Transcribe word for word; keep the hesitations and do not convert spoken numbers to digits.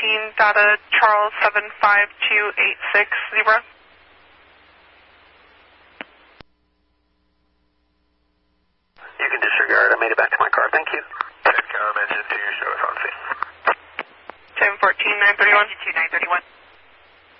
fourteen, data Charles seven five two eight six, zebra. You can disregard. I made it back to my car. Thank you. Check um, engine two, show us on scene. ten fourteen, nine thirty-one. Engine two, nine thirty-one.